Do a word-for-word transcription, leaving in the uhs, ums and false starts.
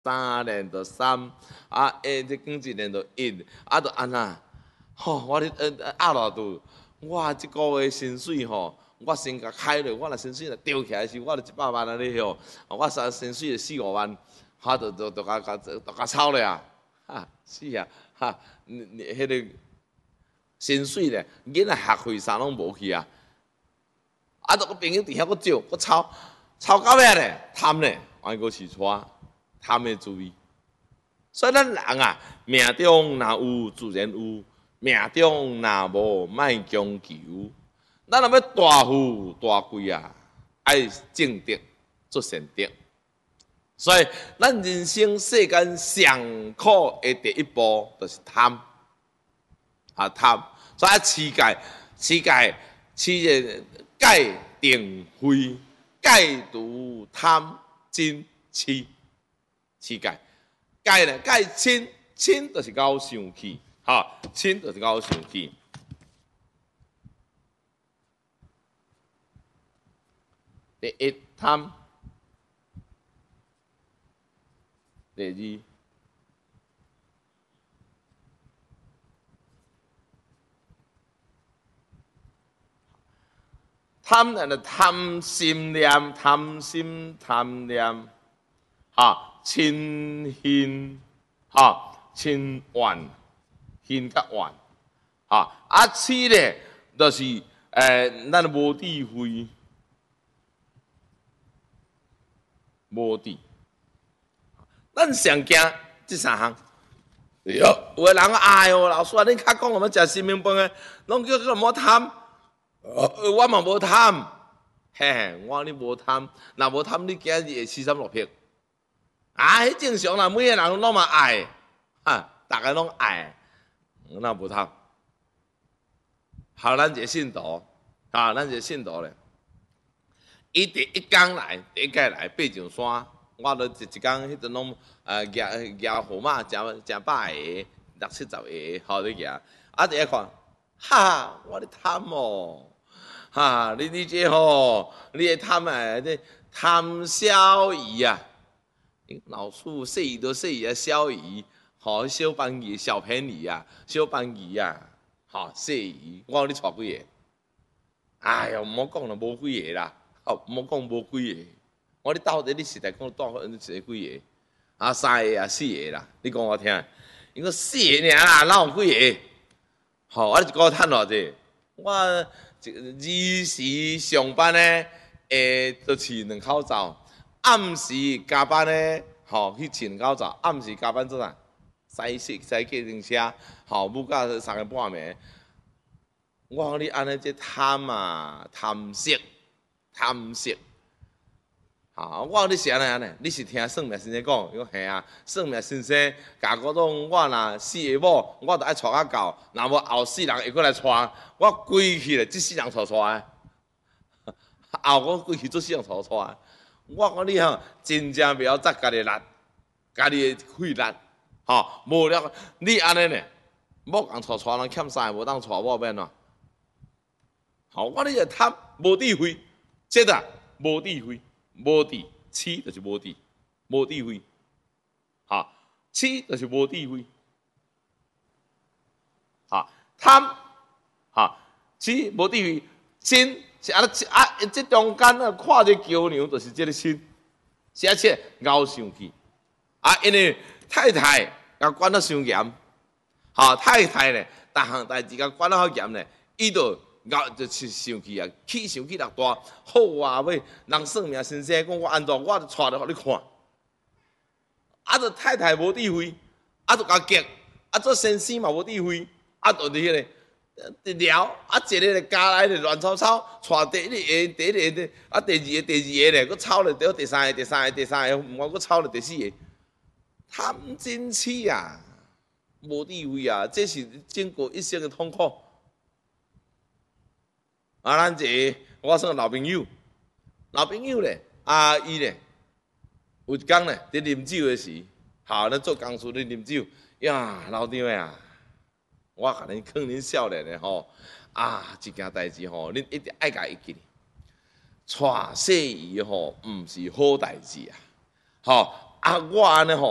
三连就三，啊，下这更一连就一，啊，就安那，吼，我咧呃压落肚，我即个月薪水吼，我先甲开落，我若薪水若掉起来时，我就一百万安尼吼，我三薪水就四五万，哈，就就就甲甲就甲操了啊，哈，是啊，哈，你你迄个薪水咧，囡仔学费啥拢无去啊，啊，都个朋友伫遐个少，个操操到尾咧，贪咧，安个是错。贪的注意，所以咱人啊，命中若有自然有，命中若无莫强求。咱若要大富大贵啊，爱正德做善德。所以咱人生世间上苦的第一步就是贪，啊贪，所以持戒，持戒，持个戒定慧，戒除贪嗔痴。持戒，戒咧戒嗔，嗔就是搞生气，哈，嗔就是搞生气。第一贪，第二贪咧，贪心念，贪心贪念，哈。亲恨，哈，亲怨，恨甲怨，哈，啊，痴咧，就是诶，咱无智慧，无智，咱上惊即三项。有有个人哎哟，老师啊，恁较讲我们食生命饭诶，拢叫做无贪，我嘛无贪，嘿嘿，我你无贪，若无贪，你今日会四三六撇。啊，迄正常啦，每个人拢嘛爱，哈，大家拢爱，那无通。好，咱一个信徒，啊，咱一个信徒咧，伊第一天来，第一届来爬上山，我都一一天迄阵拢呃骑骑号码，诚诚百个，六七十个，好咧骑。啊，第一看，哈，我咧贪哦，哈，你你这吼，你咧贪诶，这贪小姨啊。老师说伊都说伊啊小姨，吼小班鱼小便宜啊，小班鱼啊，吼小姨，我讲你带几个？哎呀，毋好讲啦，无几个啦，吼毋好讲无几个。我你到底你实在讲带你一个几个？啊，三个啊，四个啦，你讲我听。伊讲四个尔啦，哪有几个？吼，我一个月趁偌济？我二时上班咧，下就饲两口罩。暗时加班咧，吼去穿口罩；暗时加班做啥？驶驶驶计程车，吼母到三个半暝。我讲你安尼这贪啊，贪色，贪色。吼，我讲你是安尼安尼，你是听算命先生讲？伊讲嘿啊，算命先生甲我讲，我若死下某，我着爱带较到，若无后世人会过来带，我归去咧，即世人带带。后我归去做世人带带。我讲你吼，真正袂晓责家己力，家己的气力，吼，无了你安尼呢？某共带带人欠三个，无当带某免怎？吼，我你就贪无智慧，这啊无智慧，无智，痴就是无智，无智慧，吼，痴就是无智慧，吼，贪，吼，痴无智慧，真。是安尼啊！即中间啊，看这桥梁就是这个心，是而且熬生气啊！因为太太甲管得伤严，吼太太咧，逐项代志甲管得好严咧，伊就熬就是生气啊，气生气落大，好啊！尾人算命先生讲我安怎，我就带着互你看，啊！就太太无智慧，啊！就甲激，啊！做先生嘛无智慧，啊！就伫迄个。聊啊，一个咧加来咧乱吵吵，带第一个、第一个啊，第二个、第二个咧，佮吵咧到第三个、第三个、第三个，毋我佮吵咧第四个，贪嗔痴啊，无智慧啊，这是经过一生的痛苦。啊，咱一个我算老朋友，老朋友咧，啊伊咧，有一天咧，伫啉酒的时，好，咱做工事咧啉酒，呀，老张诶啊！我甲恁劝恁少年的吼，啊，一件代志吼，恁一定爱甲伊记。娶小姨吼，毋是好代志啊，吼啊，我安尼吼。